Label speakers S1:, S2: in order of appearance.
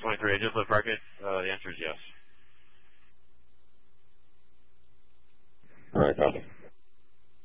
S1: 623, I just left Rocket. The answer is yes.
S2: Alright, copy.